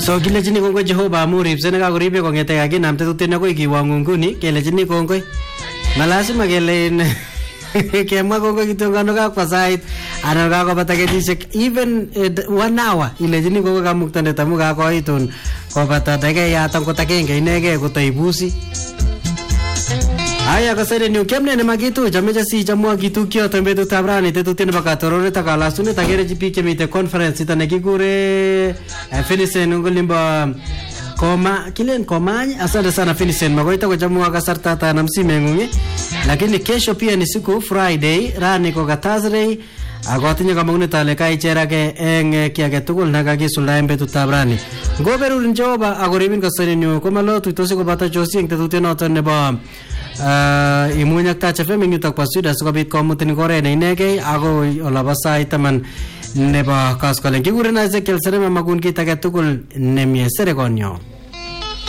So kilechini kongoi Jehova amu ripsene kakoribe kongete kakinam tetutiet akoi kiwangu nguni kelechini kongoi. Malasima kele kemwa kongoi kityo ngano kakwa sait anan kakobata kenyisiek even 1 hour ilechini kongoi kamuktanet amu kakoitun kobata dakikayat angot agenge inegei kotoibusi. Aya kasere ni kemne ne magitu chameche si chamwa kitu kyoto betutab rani tetutiet nebo katororet ak kalasunet agere biik chemite conference ita nekikure Finicen ngolimbo koma kilen komany. Asante sana Finicen magoita kochamwa kasarta ta namsimengung lakini kesho pia ni siku Friday rani ko Thursday agotinye kamangunet ale kaicherage eng kiage tugul nakakisulda en betutab rani ngoberurin Jehova agoribin kasere ni komalo tuitosi kobata chosi eng tetutiet noton nebo imunyak Touch FM yutok pa Sweden sikobit komutin kore ne inegei ako olaba sait taman nebo kaskolen kikuren Ezekiel Serema magun kit age tugul nemie serekonyo.